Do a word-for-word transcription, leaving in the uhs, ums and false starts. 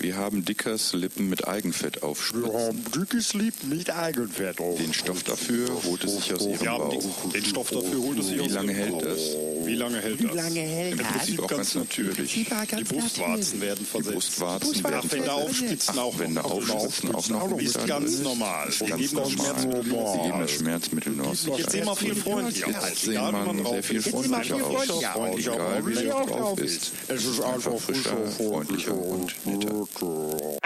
Wir haben Dickers Lippen mit Eigenfett aufspritzen. Wir haben Dickers Lippen mit Eigenfett auf. Den Stoff dafür holt es sich aus ihrem Ja, Bauch. den, den Stoff dafür holt es sich aus Wie lange ihrem hält Bauch. das? Wie lange hält Wie das? lange hält Im das? Prinzip auch ganz natürlich. Die Brustwarzen werden Die versetzt. Brustwarzen werden Nachwände aufspitzen auch Nachwände noch. aufspitzen auch noch Ist wieder ganz drin. normal. Ist Wir ganz geben das normal. Schmerzmittel nur Sie geben aus. das Schmerzmittel nur aus. Jetzt sehen wir viel freundlicher Jetzt aus. sehen Egal, wie man drauf sehr viel ist. freundlicher aus. Freundlicher, Egal wie freundlicher der drauf ist. Es ist Einfach einfach frischer, freundlicher und netter.